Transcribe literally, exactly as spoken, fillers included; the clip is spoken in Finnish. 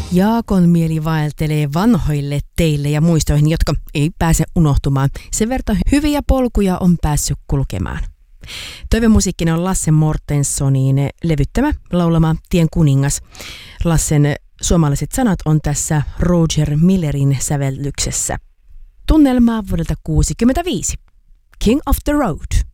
Jaakon mieli vaeltelee vanhoille teille ja muistoihin, jotka ei pääse unohtumaan. Sen verran hyviä polkuja on päässyt kulkemaan. Toivemusiikkina on Lasse Mortenssonin levyttämä laulama Tien kuningas. Lassen suomalaiset sanat on tässä Roger Millerin sävellyksessä. Tunnelmaa vuodelta kuusikymmentäviisi. King of the Road.